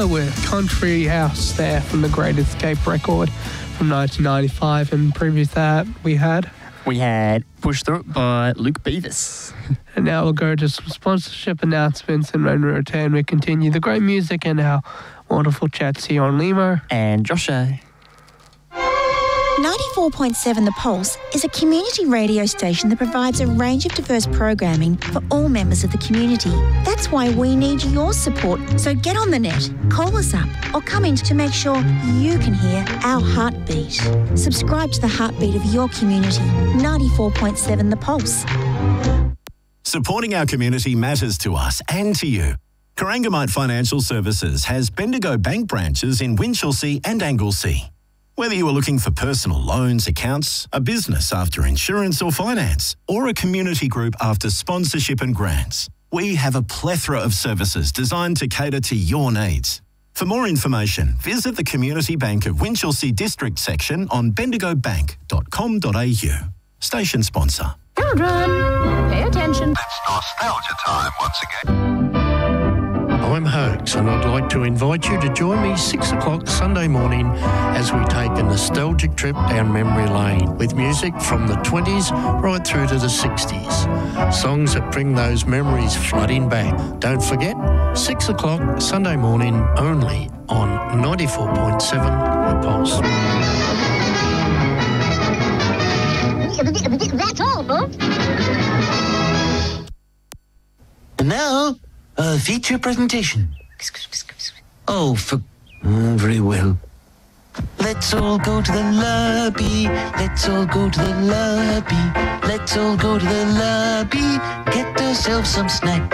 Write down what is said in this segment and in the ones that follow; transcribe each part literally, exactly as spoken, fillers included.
with Country House there from the Great Escape record from nineteen ninety-five, and previous to that we had... We had Push Through It by Luke Beavis. And now we'll go to some sponsorship announcements, and when we return we continue the great music and our wonderful chats here on Limo. And Joshua. ninety-four point seven The Pulse is a community radio station that provides a range of diverse programming for all members of the community. That's why we need your support. So get on the net, call us up, or come in to make sure you can hear our heartbeat. Subscribe to the heartbeat of your community. ninety-four point seven The Pulse. Supporting our community matters to us and to you. Corangamite Financial Services has Bendigo Bank branches in Winchelsea and Anglesea. Whether you are looking for personal loans, accounts, a business after insurance or finance, or a community group after sponsorship and grants, we have a plethora of services designed to cater to your needs. For more information, visit the Community Bank of Winchelsea District section on bendigo bank dot com dot a u. Station sponsor. Children, pay attention. It's nostalgia time once again. I'm Hoax, and I'd like to invite you to join me six o'clock Sunday morning as we take a nostalgic trip down memory lane with music from the twenties right through to the sixties. Songs that bring those memories flooding back. Don't forget, six o'clock Sunday morning only on ninety-four point seven The Pulse. That's all, folks. And now, a feature presentation. Oh, for... Oh, very well. Let's all go to the lobby. Let's all go to the lobby. Let's all go to the lobby. Get ourselves some snacks.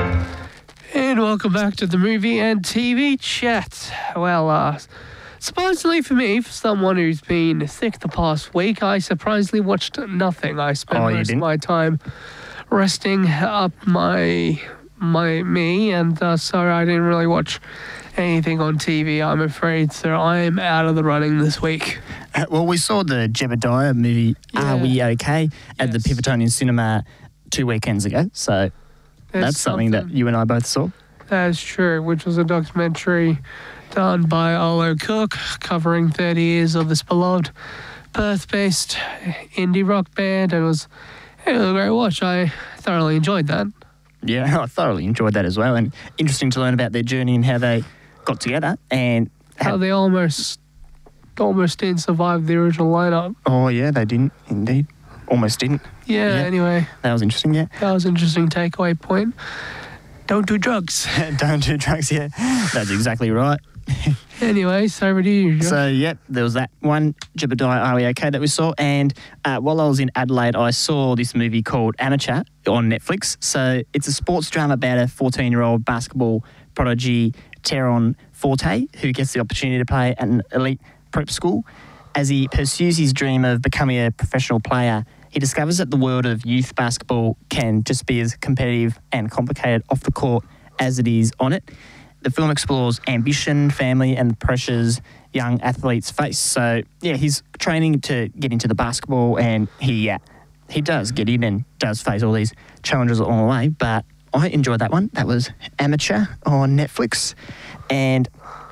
And welcome back to the movie and T V chat. Well, uh... surprisingly for me, for someone who's been sick the past week, I surprisingly watched nothing. I spent oh, most of my time resting up my my me, and uh, so I didn't really watch anything on T V, I'm afraid. So I'm out of the running this week. Uh, well, we saw the Jebediah movie, Yeah. Are We Okay, at Yes. the Pivotonian Cinema two weekends ago. So There's that's something, that you and I both saw. That's true, which was a documentary done by Arlo Cook, covering thirty years of this beloved Perth-based indie rock band. It was, it was a great watch. I thoroughly enjoyed that. Yeah, I thoroughly enjoyed that as well. And interesting to learn about their journey and how they got together. And How had, they almost, almost didn't survive the original lineup. Oh, yeah, they didn't, indeed. Almost didn't. Yeah, Yeah. anyway, That was interesting, yeah. that was an interesting takeaway point. Don't do drugs. Don't do drugs, yeah. That's exactly right. Anyway, so over to you, Josh. So, yep, there was that one, Jebediah, Are We Okay, that we saw. And uh, while I was in Adelaide, I saw this movie called Amateur on Netflix. So it's a sports drama about a fourteen-year-old basketball prodigy, Teron Forte, who gets the opportunity to play at an elite prep school. As he pursues his dream of becoming a professional player, he discovers that the world of youth basketball can just be as competitive and complicated off the court as it is on it. The film explores ambition, family, and the pressures young athletes face. So, yeah, he's training to get into the basketball, and he uh, he does get in and does face all these challenges along the way. But I enjoyed that one. That was Amateur on Netflix. And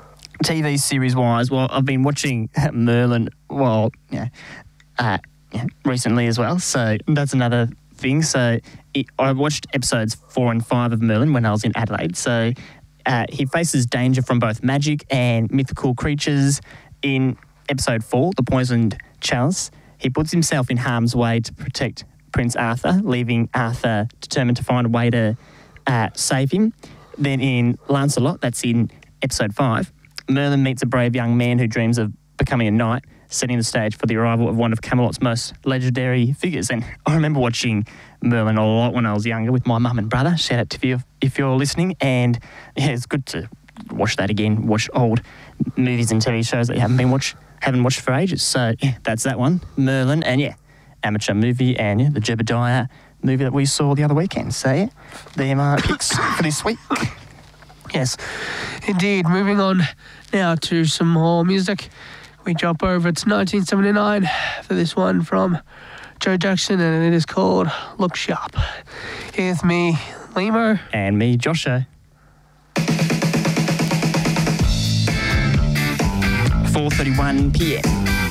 T V series-wise, well, I've been watching Merlin, well, yeah, uh, yeah, recently as well. So that's another thing. So it, I watched episodes four and five of Merlin when I was in Adelaide. So uh, he faces danger from both magic and mythical creatures. In episode four, The Poisoned Chalice, he puts himself in harm's way to protect Prince Arthur, leaving Arthur determined to find a way to uh, save him. Then in Lancelot, that's in episode five, Merlin meets a brave young man who dreams of becoming a knight, setting the stage for the arrival of one of Camelot's most legendary figures. And I remember watching Merlin a lot when I was younger with my mum and brother. Shout out to you if you're listening. And yeah, it's good to watch that again, watch old movies and T V shows that you haven't been watch, haven't watched for ages. So yeah, that's that one, Merlin, and yeah, Amateur movie, and yeah, the Jebediah movie that we saw the other weekend. So yeah, they're my picks for this week. Yes, indeed. Moving on now to some more music. We jump over to nineteen seventy-nine for this one from Joe Jackson, and it is called Look Sharp. Here's me, Limo. And me, Joshua. four thirty-one p m.